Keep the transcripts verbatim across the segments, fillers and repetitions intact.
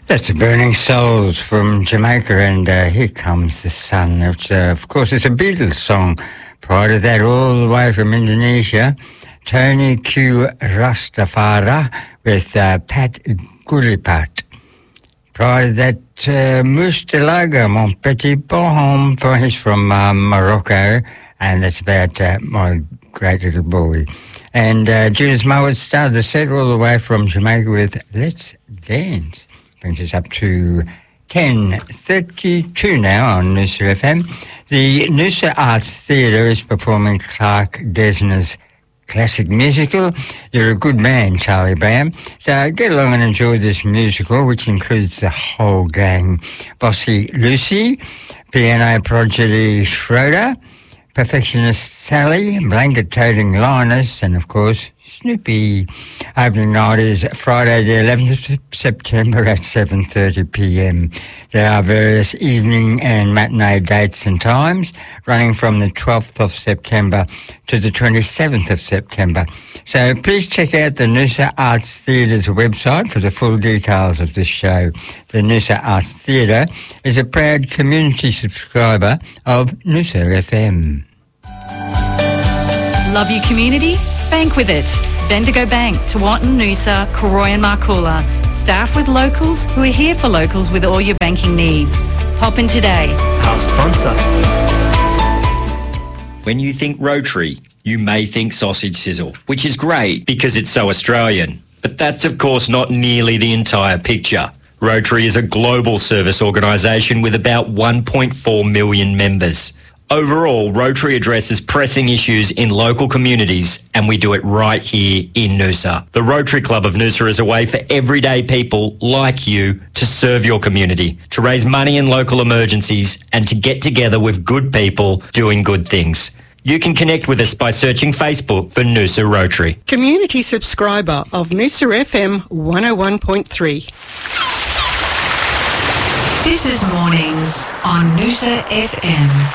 That's the Burning Souls from Jamaica, and uh, Here Comes the Sun. It's, uh, of course, it's a Beatles song. Prior to that, all the way from Indonesia, Tony Q. Rastafari with uh, Pat Gulipat. Prior to that, uh, Mustalaga, Mon Petit Bonhomme, for he's from uh, Morocco, and that's about uh, my great little boy. And uh, Judas Mowat started the set all the way from Jamaica with Let's Dance. Brings us up to ten thirty-two now on Noosa F M. The Noosa Arts Theatre is performing Clark Gesner's classic musical, You're a Good Man, Charlie Brown. So get along and enjoy this musical, which includes the whole gang. Bossy Lucy, piano prodigy Schroeder, perfectionist Sally, blanket-toting Linus, and of course Snoopy. Opening night is Friday the eleventh of September at seven thirty p m. There are various evening and matinee dates and times running from the twelfth of September to the twenty-seventh of September. So please check out the Noosa Arts Theatre's website for the full details of this show. The Noosa Arts Theatre is a proud community subscriber of Noosa F M. Love your community? Bank with it. Bendigo Bank, Tewantin, Noosa, Koroi and Markula. Staff with locals who are here for locals with all your banking needs. Pop in today. Our sponsor. When you think Rotary, you may think sausage sizzle, which is great because it's so Australian. But that's, of course, not nearly the entire picture. Rotary is a global service organisation with about one point four million members. Overall, Rotary addresses pressing issues in local communities, and we do it right here in Noosa. The Rotary Club of Noosa is a way for everyday people like you to serve your community, to raise money in local emergencies, and to get together with good people doing good things. You can connect with us by searching Facebook for Noosa Rotary. Community subscriber of Noosa F M one oh one point three. This is Mornings on Noosa F M.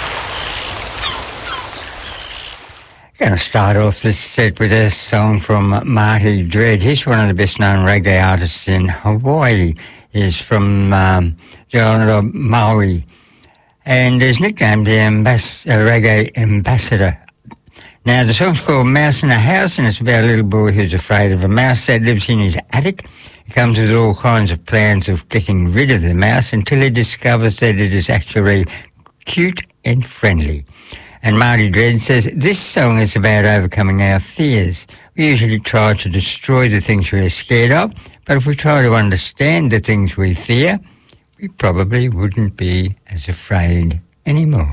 Going to start off this set with a song from Marty Dread. He's one of the best-known reggae artists in Hawaii. He's from um, the island of Maui, and is nicknamed the ambas- uh, reggae ambassador. Now, the song's called Mouse in a House, and it's about a little boy who's afraid of a mouse that lives in his attic. He comes with all kinds of plans of getting rid of the mouse until he discovers that it is actually cute and friendly. And Marty Dread says, this song is about overcoming our fears. We usually try to destroy the things we're scared of, but if we try to understand the things we fear, we probably wouldn't be as afraid anymore.